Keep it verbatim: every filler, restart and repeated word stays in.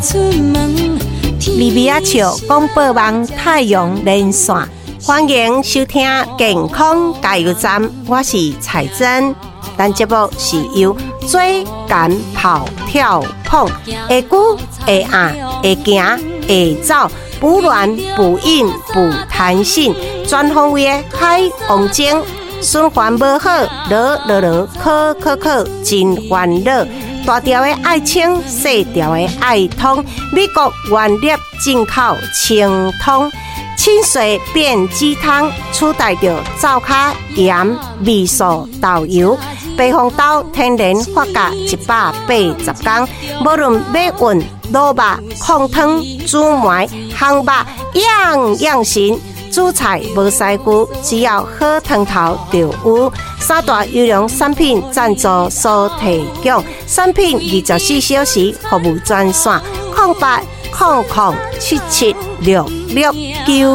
利比亚笑广播网太阳连线，欢迎收听健康加油站，我是彩珍。咱节目是由追赶跑跳碰，会久会硬会行会走，补卵补阴补弹性，全方位的海王精，循环无好，落落落考考考真烦恼。大条的爱清，细条的爱通，美国原粒进口清通，清水变鸡汤，取代着灶卡盐、味素、豆油。白红豆天然发酵一百八十天，无论要运、卤肉、控汤、煮糜、烘肉，样样行。煮菜无师傅，只要好汤头就有。三大优良产品赞助所提供，产品二十四小时服务专线：零八零零七七六六九。